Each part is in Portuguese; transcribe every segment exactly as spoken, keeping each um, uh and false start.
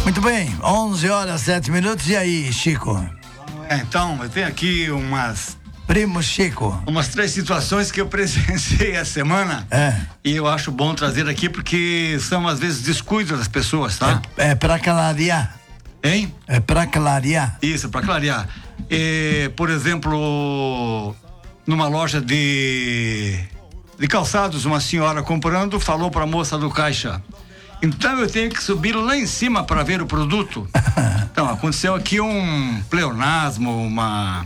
Muito bem, onze horas, sete minutos. E aí, Chico? É, então, eu tenho aqui umas... Primo Chico. Umas três situações que eu presenciei a semana. É. E eu acho bom trazer aqui porque são, às vezes, descuidos das pessoas, tá? É, é pra clarear. Hein? É pra clarear. Isso, pra clarear. E, por exemplo, numa loja de, de calçados, uma senhora comprando falou pra moça do caixa: então eu tenho que subir lá em cima para ver o produto. Então, aconteceu aqui um pleonasmo, uma...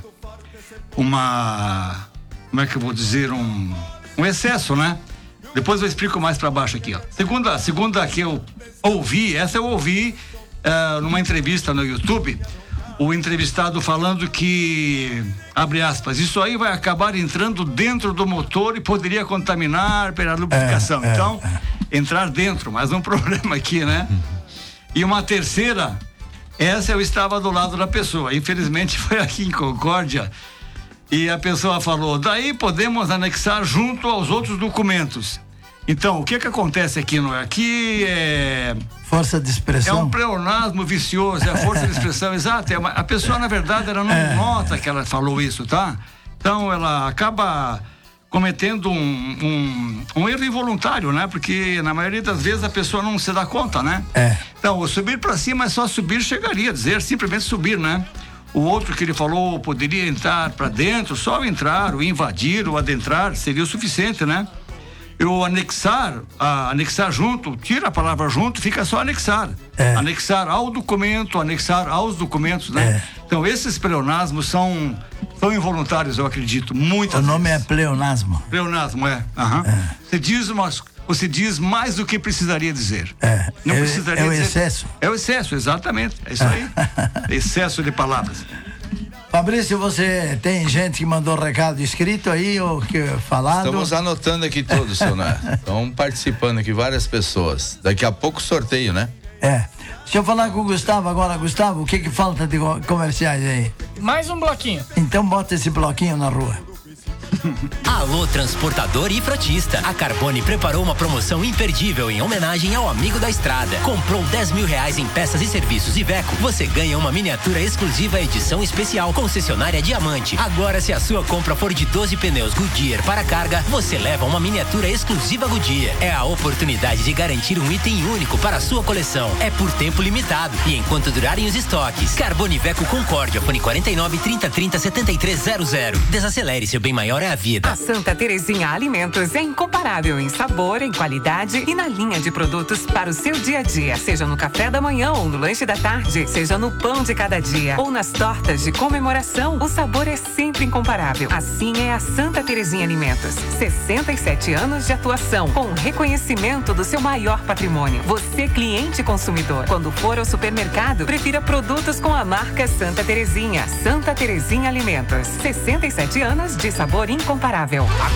Uma... Como é que eu vou dizer? Um, um excesso, né? Depois eu explico mais para baixo aqui, ó. Segunda, segunda que eu ouvi, essa eu ouvi uh, numa entrevista no YouTube, o entrevistado falando que, abre aspas, isso aí vai acabar entrando dentro do motor e poderia contaminar pela lubrificação. É, é, então, é. entrar dentro, mas um problema aqui, né? E uma terceira, essa eu estava do lado da pessoa, infelizmente foi aqui em Concórdia, e a pessoa falou: daí podemos anexar junto aos outros documentos. Então, o que que acontece aqui, não é? Aqui é... Força de expressão. É um pleonasmo vicioso, é a força de expressão, exato. É uma, a pessoa, na verdade, ela não é. nota que ela falou isso, tá? Então, ela acaba cometendo um, um, um erro involuntário, né? Porque, na maioria das vezes, a pessoa não se dá conta, né? É. Então, o subir para cima é só subir, chegaria a dizer, simplesmente subir, né? O outro que ele falou poderia entrar para dentro, só entrar, ou invadir, ou adentrar, seria o suficiente, né? Eu anexar, a, anexar junto, tira a palavra junto, fica só anexar. É. Anexar ao documento, anexar aos documentos, né? É. Então, esses pleonasmos são, são involuntários, eu acredito, muitas O nome vezes. é pleonasmo. Pleonasmo, é. Uhum. É. Você diz umas... Você diz mais do que precisaria dizer. É, não é, precisaria é o dizer. excesso. É o excesso, exatamente. É isso aí. Excesso de palavras. Fabrício, você tem gente que mandou recado escrito aí ou que falado? Estamos anotando aqui todos, seu Neto. Estão participando aqui várias pessoas. Daqui a pouco sorteio, né? É. Deixa eu falar com o Gustavo agora. Gustavo, o que que falta de comerciais aí? Mais um bloquinho. Então bota esse bloquinho na rua. Alô, transportador e frotista. A Carbone preparou uma promoção imperdível em homenagem ao amigo da estrada. Comprou dez mil reais em peças e serviços Iveco, você ganha uma miniatura exclusiva edição especial concessionária Diamante. Agora, se a sua compra for de doze pneus Goodyear para carga, você leva uma miniatura exclusiva Goodyear. É a oportunidade de garantir um item único para a sua coleção. É por tempo limitado e enquanto durarem os estoques. Carbone Iveco Concórdia, fone quarenta e nove, trinta, trinta, setenta e três zero zero. Desacelere, seu bem maior é a vida. A Santa Terezinha Alimentos é incomparável em sabor, em qualidade e na linha de produtos para o seu dia a dia, seja no café da manhã ou no lanche da tarde, seja no pão de cada dia ou nas tortas de comemoração, o sabor é sempre incomparável. Assim é a Santa Terezinha Alimentos. sessenta e sete anos de atuação, com reconhecimento do seu maior patrimônio. Você, cliente e consumidor, quando for ao supermercado, prefira produtos com a marca Santa Terezinha. Santa Terezinha Alimentos. sessenta e sete anos de sabor incomparável.